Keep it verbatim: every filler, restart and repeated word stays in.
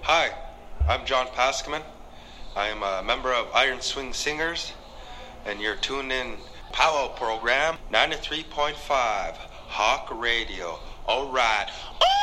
Hi, I'm John Paskman. I am a member of Iron Swing Singers, and you're tuned in Powwow program ninety-three point five Hawk Radio. All right.